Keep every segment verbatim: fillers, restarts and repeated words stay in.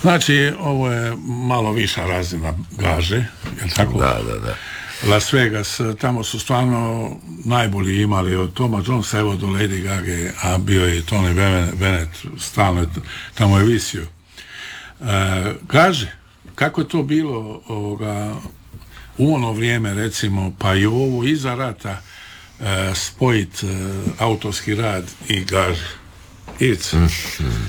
Znači, ovo je malo viša razina gaže, je li tako? Da, da, da. Las Vegas, tamo su stvarno najbolji imali od Toma Jonesa, evo do Lady Gaga, a bio je Tony Bennett, stalno je, tamo je visio. E, gaže, kako je to bilo ovoga, u ono vrijeme, recimo, pa i ovo iza rata, e, spojit e, autorski rad i gaže? Ivica. Mm-hmm.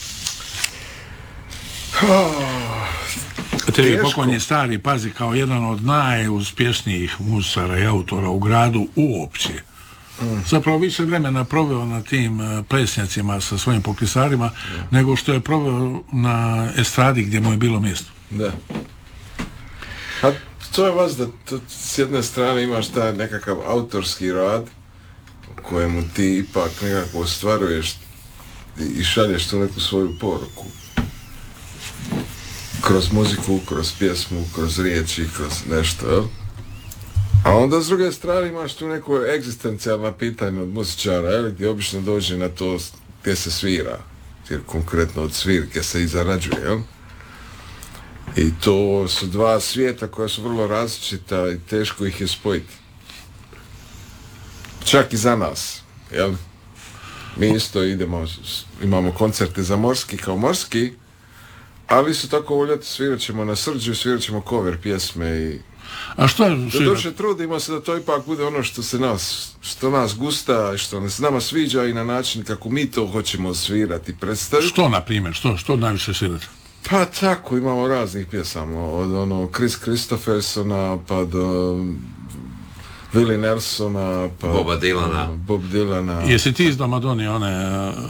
Tebi pokojni stari, pazi, kao jedan od najuspješnijih muzičara i autora u gradu uopće. Mm. Zapravo više vremena proveo na tim uh, plesnjacima sa svojim poklisarima, mm. nego što je proveo na estradi gdje mu je bilo mjesto. Da. A to je vas da to, s jedne strane imaš taj nekakav autorski rad u kojemu ti ipak nekako ostvaruješ i šalješ tu neku svoju poruku. Kroz muziku, kroz pjesmu, kroz riječi, kroz nešto, jel? A onda s druge strane imaš tu neko egzistencijalna pitanja od muzičara, jel? Gdje obično dođe na to gdje se svira, jer konkretno od svirke se i zarađuje, jel? I to su dva svijeta koja su vrlo različita i teško ih je spojiti. Čak i za nas, jel? Mi isto idemo, imamo koncerte za morski kao morski, ali su tako voljeti, svirat ćemo na Srđu, svirat ćemo cover pjesme i... A što je svirat? Doduše trudimo se da to ipak bude ono što se nas, što nas gusta i što se nama sviđa i na način kako mi to hoćemo svirati i predstaviti. Što, na primjer, što, što najviše svirati? Pa tako, imamo raznih pjesama, od ono Chris Christophersona pa do Willie Nelsona pa... Boba Dylana. Bob Dylana. Jesi ti izdao Madoni one uh,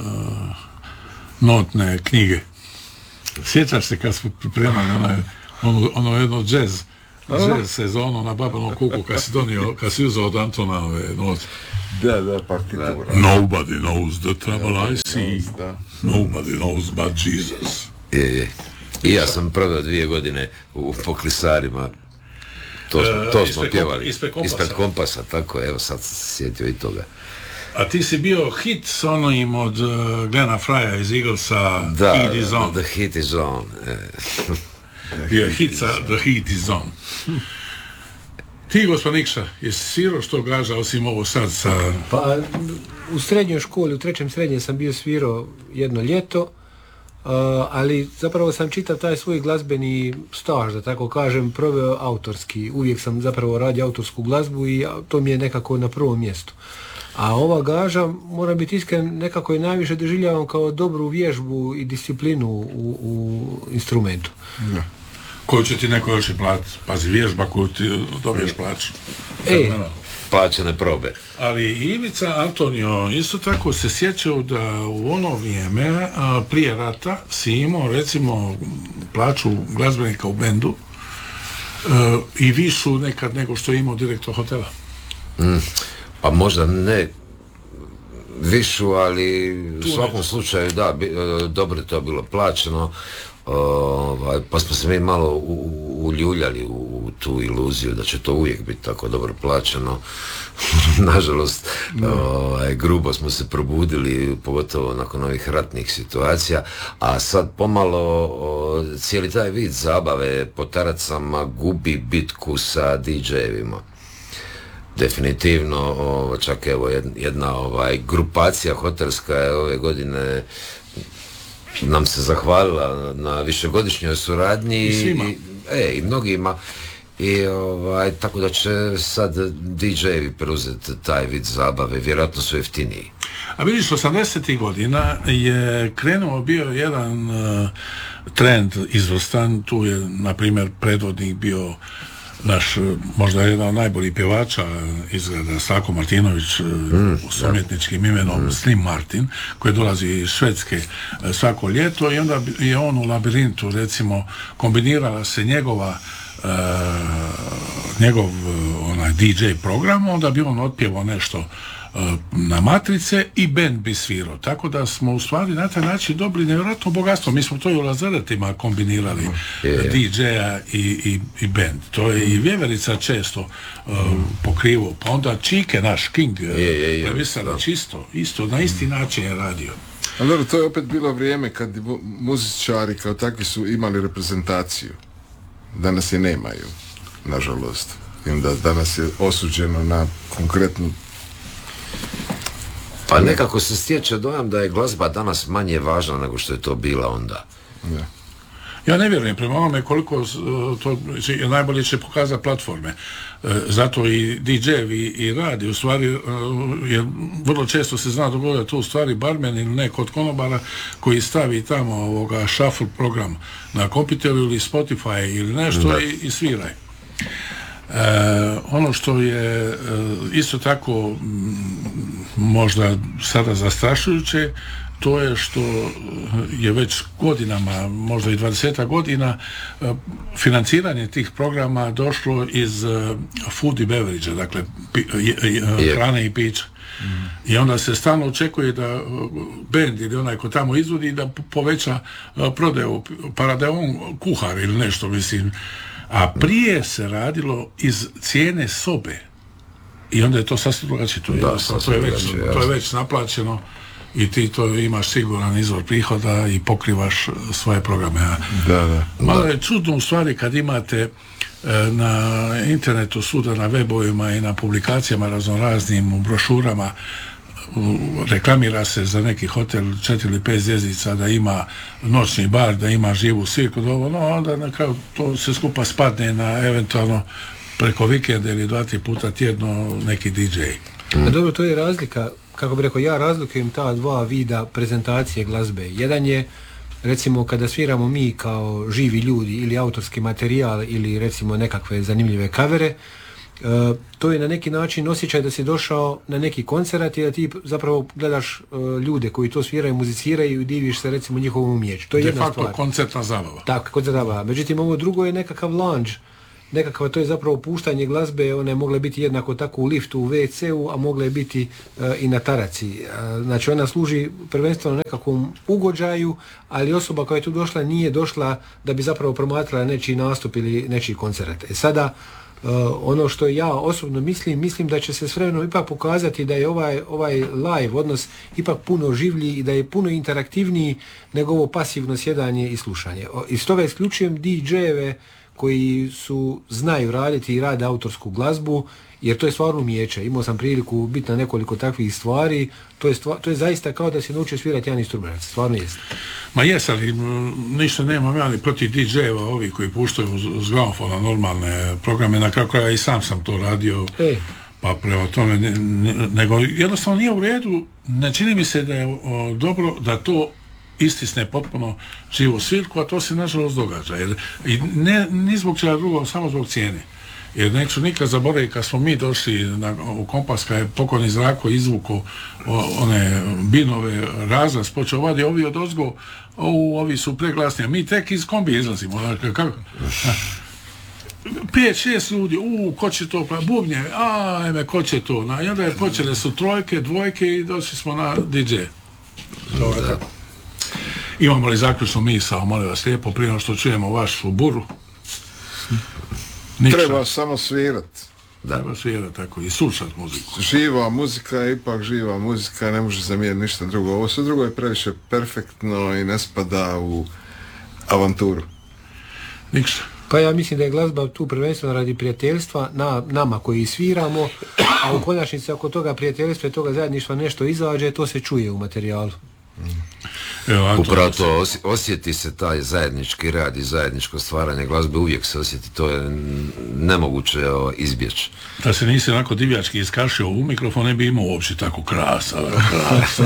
notne knjige? Sjećaš se kad smo pripremali ono, ono, ono jedno džez, džez sezonu na Babanom kuku kad si donio, kad si uzao od Antona ove note. Da, da, partitura. Nobody knows the trouble I see. Da. Nobody knows but Jesus. Je, je. I ja sam proveo dvije godine u Poklisarima. To smo, to smo ispred pjevali. Ispred kompasa. Ispred kompasa, tako je, evo sad se sjetio i toga. A ti si bio hit s onim od uh, Glena Frya iz Eaglesa, da, Heat is on. The Heat is on. Bio je hit sa The Heat is on. Ti, gospod Nikša, jesi svirao što gaža osim ovo sad sa... Pa, u srednjoj školi, u trećem srednje sam bio svirao jedno ljeto, uh, ali zapravo sam čitav taj svoj glazbeni staž, da tako kažem, proveo autorski. Uvijek sam zapravo radio autorsku glazbu i to mi je nekako na prvom mjestu. A ova gaža, moram biti iskren, nekako je najviše doživljavam kao dobru vježbu i disciplinu u, u instrumentu. Da. Koju će ti neko još i platiti? Pazi, vježba koju ti dobiješ plaću. E, plaćene probe. Ali Ivica Antonio isto tako se sjećao da u ono vrijeme, a, prije rata, si imao recimo plaću glazbenika u bendu a, i višu nekad nego što je imao direktor hotela. Mm. Pa možda ne višu, ali u svakom slučaju da, bi, dobro je to bilo plaćeno, uh, pa smo se mi malo u, uljuljali u, u tu iluziju da će to uvijek biti tako dobro plaćeno. Nažalost, uh, grubo smo se probudili, pogotovo nakon ovih ratnih situacija, a sad pomalo uh, cijeli taj vid zabave po taracama gubi bitku sa D J-evima. Definitivno, ovo, čak evo jedna ovaj, grupacija hotelska je ove godine nam se zahvalila na višegodišnjoj suradnji i svima. I, e, i mnogima i ovaj, tako da će sad D J-evi preuzeti taj vid zabave, vjerojatno su jeftiniji. A vidiš, osamdesetih godina je krenuo bio jedan uh, trend izvrstan, tu je na primjer predvodnik bio naš, možda jedan od najboljih pjevača izgleda Slavko Martinović mm, s umjetničkim imenom mm. Slim Martin, koji dolazi iz Švedske svako ljeto i onda je on u Labirintu recimo kombinirala se njegova uh, njegov onaj D J program, onda bi on otpjevao nešto na matrice i band bi svirao. Tako da smo u stvari na taj način dobili nevjerojatno bogatstvo. Mi smo to i u Lazaretima kombinirali yeah. D J-a i, i, i band. To je i Vjeverica često uh, pokrivo. Pa onda Čike, naš King, yeah, yeah, yeah. Previsalić isto, isto, na isti način je radio. Ali dobro, to je opet bilo vrijeme kad mu- muzičari kao takvi su imali reprezentaciju. Danas je nemaju, nažalost. I onda danas je osuđeno na konkretnu... Pa nekako se stječe dojam da je glazba danas manje važna nego što je to bila onda. Ne. Ja ne vjerujem prema onome koliko s- to će- najbolje će pokazati platforme. E, Zato i D J-evi i radi, u stvari, e, jer vrlo često se zna dogoditi tu u stvari barmen ili neko od konobara koji stavi tamo ovoga shuffle program na kompjuteru ili Spotify ili nešto Da. i, i sviraj. E, ono što je e, isto tako m, možda sada zastrašujuće, to je što je već godinama, možda i dvadeset godina, e, financiranje tih programa došlo iz e, food i beverage, dakle pi- je- je- Je. hrane i pića. I onda se stalno očekuje da uh, bend ili onaj ko tamo izvodi da po- poveća uh, prodaju, pa da je on kuhar ili nešto, mislim. A prije se radilo iz cijene sobe. I onda je to sasvim drugačije. To je, Da, jednostavno, to, je sasvim već, drugačije, to je jasno. već naplaćeno i ti to imaš siguran izvor prihoda i pokrivaš uh, svoje programe. A Da, da. malo je čudno u stvari kad imate e, na internetu suda, na webovima i na publikacijama raznoraznim, u brošurama, u- reklamira se za neki hotel četiri ili pet zvjezdica da ima noćni bar, da ima živu svirku, da ovo, no onda na kraju to se skupa spadne na eventualno preko vikenda ili dva, tri puta tjedno neki D J. A dobro, to je razlika, kako bi rekao, ja razlikujem ta dva vida prezentacije glazbe. Jedan je, recimo, kada sviramo mi kao živi ljudi ili autorski materijal ili recimo nekakve zanimljive kavere, e, to je na neki način osjećaj da si došao na neki koncert i da ti zapravo gledaš e, ljude koji to sviraju, muziciraju i diviš se recimo njihovom umijeću. To je De jedna facto stvar. koncertna zabava. Tako, kod zabava. Međutim, ovo drugo je nekakav lounge, nekakva, to je zapravo puštanje glazbe, one mogle biti jednako tako u liftu, u ve ce u, a mogle biti e, i na taraci. E, znači, ona služi prvenstveno nekakvom ugođaju, ali osoba koja je tu došla nije došla da bi zapravo promatrala nečiji nastup ili nečiji koncert. E sada, e, ono što ja osobno mislim, mislim da će se s vremenom ipak pokazati da je ovaj, ovaj live odnos ipak puno življi i da je puno interaktivniji nego ovo pasivno sjedanje i slušanje. O, iz toga isključujem D J-eve koji su znaju raditi i rade autorsku glazbu, jer to je stvarno umijeće. Imao sam priliku biti na nekoliko takvih stvari, to je, stvar, to je zaista kao da si naučio svirati jedan instrument, stvarno jest. Ma jes, ali m, ništa nemam ja ni protiv D J-eva, ovi koji puštaju uz, uz gramofona normalne programe, na kraju kraja i sam sam to radio, E. pa prema tome, ne, ne, nego jednostavno nije u redu, ne čini mi se da je o, dobro da to istisne potpuno živu svirku, a to se nažalost događa. Jer, i ne, ni zbog čega drugog, samo zbog cijene. Jer neću nikad zaboraviti kad smo mi došli na, u Kompas, kad je pokojni Zdravko izvuko o, one binove, razglas počeo vadi, ovi od ozgo, o, ovi su preglasni, a mi tek iz kombije izlazimo. Dakle, kako? Pet, šest ljudi, u, ko će to, bubnje, ajme, ko će to? Na, i onda je počele su trojke, dvojke i došli smo na D J. To je tako. Imamo li zaključnu misao, molim vas lijepo, prije nego što čujemo vašu buru? Nikša. Treba samo svirat. Treba svirati tako i slušati muziku. Živa muzika je ipak živa muzika, ne može zamijeniti ništa drugo. Ovo sve drugo je previše perfektno i ne spada u avanturu. Nikša. Pa ja mislim da je glazba tu prvenstveno radi prijateljstva na nama koji sviramo, a u konačnici ako toga prijateljstva i toga zajedništva nešto izađe, to se čuje u materijalu. Evo, Anton, Upravo to osj- osjeti se taj zajednički rad i zajedničko stvaranje glazbe, uvijek se osjeti, to je n- nemoguće o, izbjeći. da se nisi onako divljački iskašio u mikrofon, ne bi imao uopće tako krasa. krasa.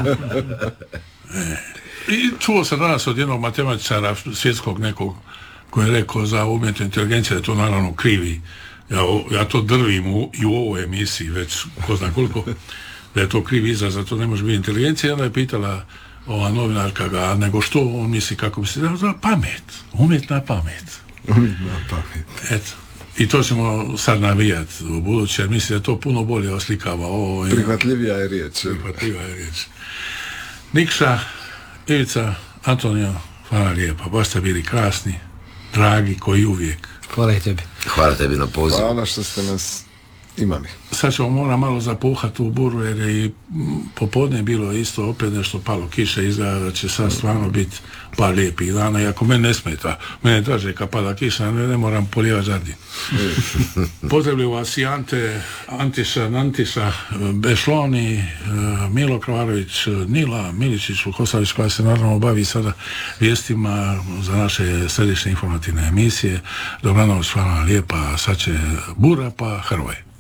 E. I čuo sam danas od jednog matematičara svjetskog nekog koji je rekao za umjetnu inteligenciju da je to naravno krivi. Ja, ja to drvim u, i u ovoj emisiji već ko zna koliko, da je to krivi izraz, da to ne može biti inteligencija. I onda je pitala ova novinarka ga, nego što on misli, kako bi se da, da pamet, umjetna pamet. Umjetna pamet. Eto. I to ćemo sad navijati u buduće, jer mislim da to puno bolje oslikava ovo. Prihvatljivija je riječ. Prihvatljiva je riječ. Nikša, Ivica, Antonio, hvala lijepa. Baš ste bili krasni, dragi, koji uvijek. Hvala i tebi. Hvala tebi na pozivu. Hvala što ste nas Ima li? Sad ćemo mora malo zapuhati u buru jer je i popodne bilo isto opet nešto palo kiše, izgleda da će sad stvarno biti par lijepih dana, iako mene ne smeta, mene draže kad pada kiša, ne, ne moram polijevati žardin. Pozdravljaju vas i Ante, Antiša, Nantiša, Bešloni, Milo Kravarović, Nila Miličić, Vukosavić, koja se naravno bavi sada vijestima za naše središnje informativne emisije. Dobranoć, hvala lijepa, sad će bura pa Hrvoje.